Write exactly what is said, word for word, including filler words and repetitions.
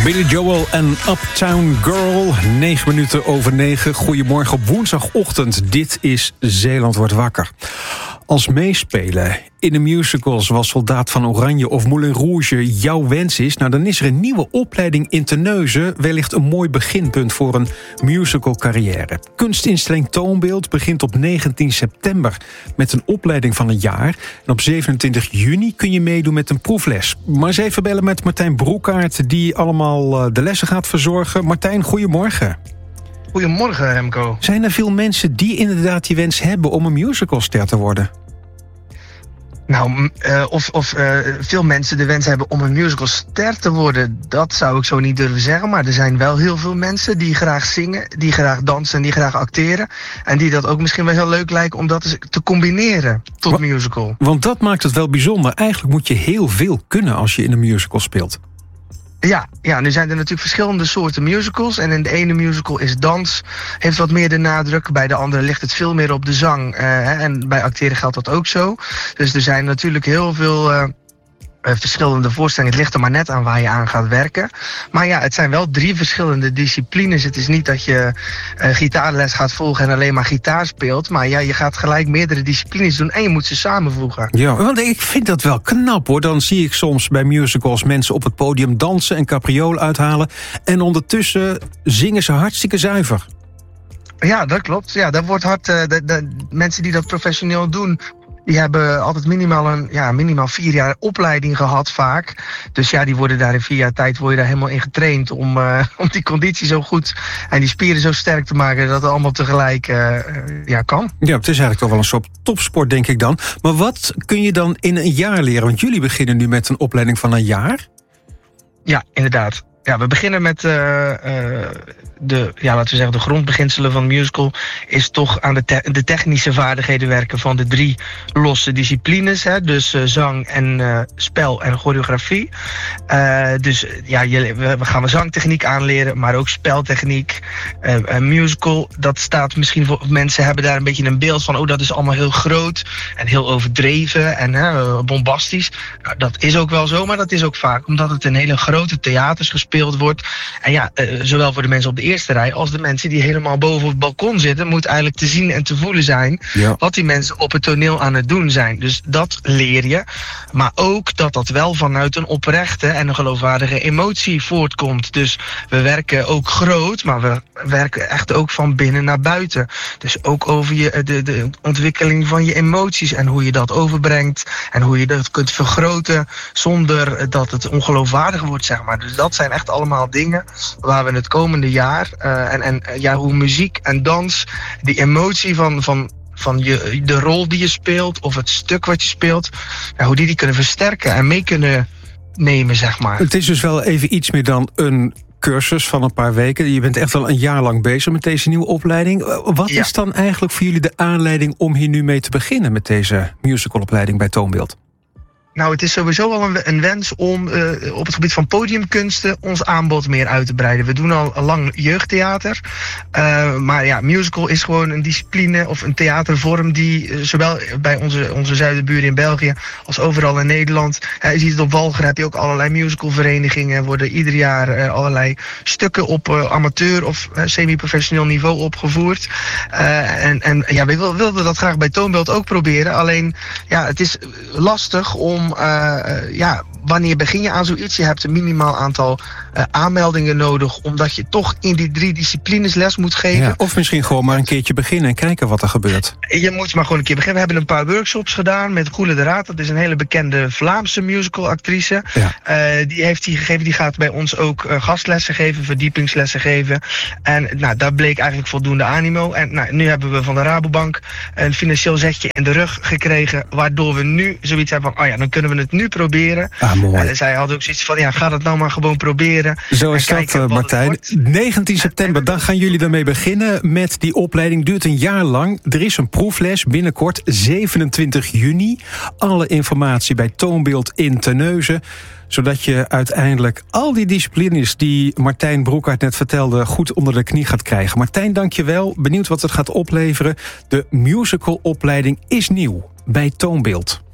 Billy Joel en Uptown Girl, negen minuten over negen. Goedemorgen op woensdagochtend. Dit is Zeeland wordt wakker. Als meespelen in een musical zoals Soldaat van Oranje of Moulin Rouge jouw wens is, nou dan is er een nieuwe opleiding in Terneuzen wellicht een mooi beginpunt voor een musicalcarrière. Kunstinstelling Toonbeeld begint op negentien september met een opleiding van een jaar. En op zevenentwintig juni kun je meedoen met een proefles. Maar eens even bellen met Martijn Broekaert, die allemaal de lessen gaat verzorgen. Martijn, goedemorgen. Goedemorgen, Remco. Zijn er veel mensen die inderdaad die wens hebben om een musicalster te worden? Nou, uh, of, of uh, veel mensen de wens hebben om een musicalster te worden, dat zou ik zo niet durven zeggen. Maar er zijn wel heel veel mensen die graag zingen, die graag dansen en die graag acteren. En die dat ook misschien wel heel leuk lijken om dat te combineren tot Wa- musical. Want dat maakt het wel bijzonder. Eigenlijk moet je heel veel kunnen als je in een musical speelt. Ja, ja, nu zijn er natuurlijk verschillende soorten musicals. En in de ene musical is dans, heeft wat meer de nadruk. Bij de andere ligt het veel meer op de zang. Uh, en bij acteren geldt dat ook zo. Dus er zijn natuurlijk heel veel Uh, Uh, verschillende voorstellingen. Het ligt er maar net aan waar je aan gaat werken. Maar ja, het zijn wel drie verschillende disciplines. Het is niet dat je uh, gitaarles gaat volgen en alleen maar gitaar speelt. Maar ja, je gaat gelijk meerdere disciplines doen en je moet ze samenvoegen. Ja, want ik vind dat wel knap hoor. Dan zie ik soms bij musicals mensen op het podium dansen en capriolen uithalen. En ondertussen zingen ze hartstikke zuiver. Ja, dat klopt. Ja, dat wordt hard. Uh, de, de mensen die dat professioneel doen, die hebben altijd minimaal een ja, minimaal vier jaar opleiding gehad vaak. Dus ja, die worden daar in vier jaar tijd word je daar helemaal in getraind om, uh, om die conditie zo goed en die spieren zo sterk te maken dat het allemaal tegelijk uh, ja, kan. Ja, het is eigenlijk toch wel een soort topsport, denk ik dan. Maar wat kun je dan in een jaar leren? Want jullie beginnen nu met een opleiding van een jaar. Ja, inderdaad. Ja, we beginnen met uh, uh, de, ja, laten we zeggen, de grondbeginselen van de musical is toch aan de, te- de technische vaardigheden werken van de drie losse disciplines. Hè? Dus uh, zang en uh, spel en choreografie. Uh, dus ja, je, we, we gaan we zangtechniek aanleren, maar ook speltechniek. Uh, een musical, dat staat misschien voor mensen hebben daar een beetje een beeld van, oh, dat is allemaal heel groot en heel overdreven en uh, bombastisch. Nou, dat is ook wel zo, maar dat is ook vaak omdat het in hele grote theaters gespeeld wordt. En ja, uh, zowel voor de mensen op de eerste rij als de mensen die helemaal boven op het balkon zitten, moet eigenlijk te zien en te voelen zijn ja. wat die mensen op het toneel aan het doen zijn. Dus dat leer je. Maar ook dat dat wel vanuit een oprechte en een geloofwaardige emotie voortkomt. Dus we werken ook groot, maar we werken echt ook van binnen naar buiten. Dus ook over je, de, de ontwikkeling van je emoties en hoe je dat overbrengt en hoe je dat kunt vergroten zonder dat het ongeloofwaardig wordt, zeg maar. Dus dat zijn echt allemaal dingen waar we het komende jaar uh, en, en ja, hoe muziek en dans, die emotie van, van, van je, de rol die je speelt of het stuk wat je speelt, ja, hoe die die kunnen versterken en mee kunnen nemen, zeg maar. Het is dus wel even iets meer dan een cursus van een paar weken. Je bent echt al een jaar lang bezig met deze nieuwe opleiding. Wat ja. is dan eigenlijk voor jullie de aanleiding om hier nu mee te beginnen met deze musicalopleiding bij Toonbeeld? Nou, het is sowieso wel een, een wens om uh, op het gebied van podiumkunsten ons aanbod meer uit te breiden. We doen al lang jeugdtheater. Uh, maar ja, musical is gewoon een discipline of een theatervorm die uh, zowel bij onze, onze zuidenburen in België als overal in Nederland. Uh, je ziet het op Walcheren, heb je ook allerlei musicalverenigingen. Er worden ieder jaar uh, allerlei stukken op uh, amateur of uh, semi-professioneel niveau opgevoerd. Uh, en, en ja, we wilden dat graag bij Toonbeeld ook proberen. Alleen, ja, het is lastig om Uh, uh, ja, wanneer begin je aan zoiets? Je hebt een minimaal aantal uh, aanmeldingen nodig, omdat je toch in die drie disciplines les moet geven. Ja, of misschien gewoon maar een keertje beginnen en kijken wat er gebeurt. Je moet maar gewoon een keer beginnen. We hebben een paar workshops gedaan met Goele de Raad. Dat is een hele bekende Vlaamse musicalactrice. Ja. Uh, die heeft die gegeven. Die gaat bij ons ook uh, gastlessen geven, verdiepingslessen geven. En nou, daar bleek eigenlijk voldoende animo. En nou, nu hebben we van de Rabobank een financieel zetje in de rug gekregen, waardoor we nu zoiets hebben van, oh ja, dan kunnen we het nu proberen. Ah, mooi. Uh, zij had ook zoiets van, ja, ga dat nou maar gewoon proberen. Zo is dat, uh, Martijn. negentien september, dan gaan jullie daarmee beginnen met die opleiding. Duurt een jaar lang. Er is een proefles binnenkort, zevenentwintig juni. Alle informatie bij Toonbeeld in Terneuzen, zodat je uiteindelijk al die disciplines die Martijn Broekaert net vertelde goed onder de knie gaat krijgen. Martijn, dank je wel. Benieuwd wat het gaat opleveren. De musicalopleiding is nieuw bij Toonbeeld.